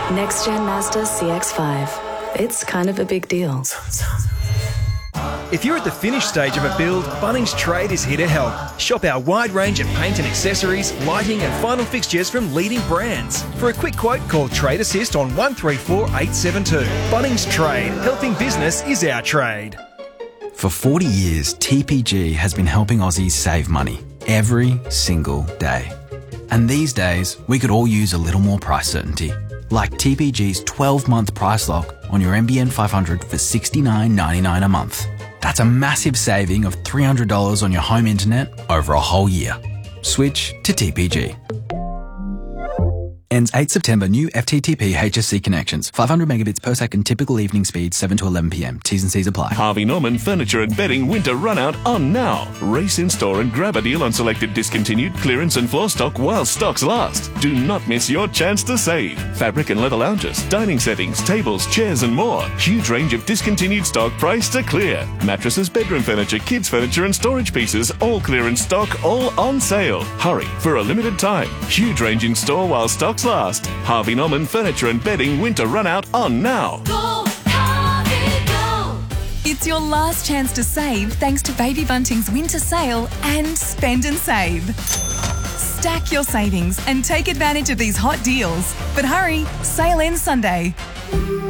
Next Gen Mazda CX-5. It's kind of a big deal. If you're at the finished stage of a build, Bunnings Trade is here to help. Shop our wide range of paint and accessories, lighting and final fixtures from leading brands. For a quick quote, call Trade Assist on 134 872. Bunnings Trade. Helping business is our trade. For 40 years, TPG has been helping Aussies save money every single day. And these days, we could all use a little more price certainty. Like TPG's 12-month price lock on your NBN 500 for $69.99 a month. That's a massive saving of $300 on your home internet over a whole year. Switch to TPG. Ends 8 September. New FTTP HSC connections. 500 megabits per second. Typical evening speed 7 to 11 p.m. T's and C's apply. Harvey Norman Furniture and Bedding winter run out on now. Race in store and grab a deal on selected discontinued clearance and floor stock while stocks last. Do not miss your chance to save. Fabric and leather lounges, dining settings, tables, chairs and more. Huge range of discontinued stock priced to clear. Mattresses, bedroom furniture, kids furniture and storage pieces, all clearance stock, all on sale. Hurry for a limited time. Huge range in store while stocks last. Harvey Norman Furniture and Bedding winter run out on now. Go, Harvey, go! It's your last chance to save thanks to Baby Bunting's winter sale and spend and save. Stack your savings and take advantage of these hot deals. But hurry, sale ends Sunday.